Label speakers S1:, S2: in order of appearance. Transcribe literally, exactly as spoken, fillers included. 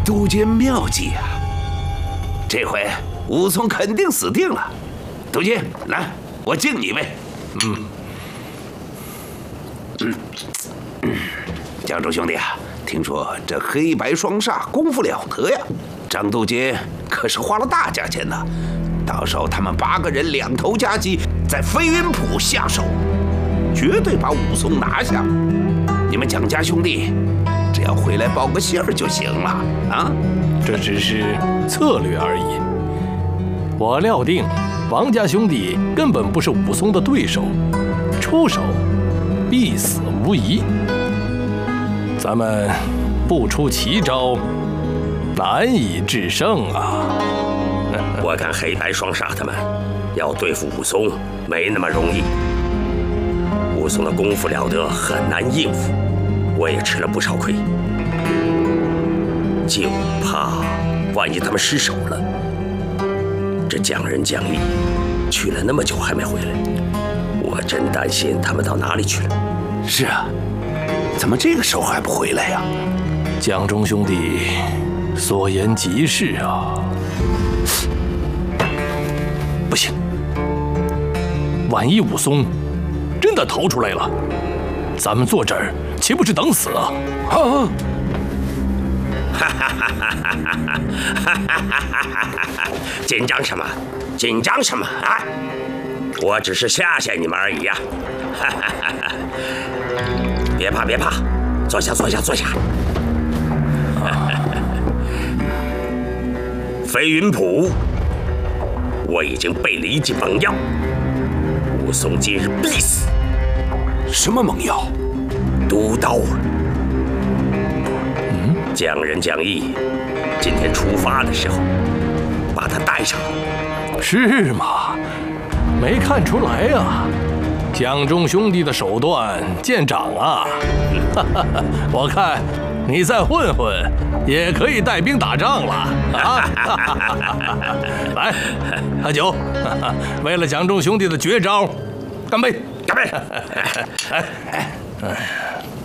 S1: 督监妙计啊！这回武松肯定死定了。督监，来，我敬你一杯。嗯。嗯。嗯。江州兄弟啊，听说这黑白双煞功夫了得呀！张督监可是花了大价钱呢。到时候他们八个人两头夹击，在飞云浦下手，绝对把武松拿下。你们蒋家兄弟只要回来报个信儿就行了啊！
S2: 这只是策略而已。我料定王家兄弟根本不是武松的对手，出手必死无疑。咱们不出奇招，难以制胜啊！
S3: 我看黑白双煞他们要对付武松没那么容易。武松的功夫了得，很难应付，我也吃了不少亏。就怕万一他们失手了，这蒋仁、蒋义去了那么久还没回来，我真担心他们到哪里去了。
S1: 是啊，怎么这个时候还不回来呀？
S2: 蒋中兄弟所言极是啊。不行，万一武松真的逃出来了，咱们坐这儿岂不是等死啊？啊！
S3: 哈哈哈哈哈！紧张什么？紧张什么啊？我只是吓吓你们而已呀！哈哈哈哈！别怕别怕，坐下坐下坐下。飞云浦，我已经备了一剂猛药，武松今日必死。
S1: 什么猛药？
S3: 毒刀。嗯，蒋仁、蒋义今天出发的时候，把他带上。
S2: 是吗？没看出来呀、啊。蒋中兄弟的手段见长啊！我看你再混混，也可以带兵打仗了啊！来，喝酒，为了蒋中兄弟的绝招，干杯！
S3: 干杯！
S2: 哎哎。